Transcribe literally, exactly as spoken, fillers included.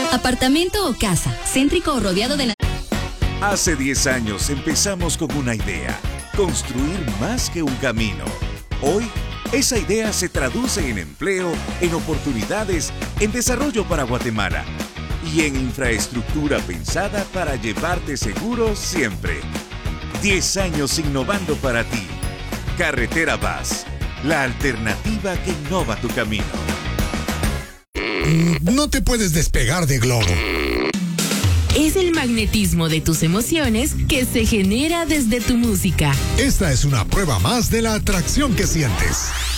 Apartamento o casa, céntrico o rodeado de la... Hace diez años empezamos con una idea, construir más que un camino. Hoy, esa idea se traduce en empleo, en oportunidades, en desarrollo para Guatemala y en infraestructura pensada para llevarte seguro siempre. diez años innovando para ti. Carretera Vaz, la alternativa que innova tu camino. No te puedes despegar de Globo. Es el magnetismo de tus emociones que se genera desde tu música. Esta es una prueba más de la atracción que sientes.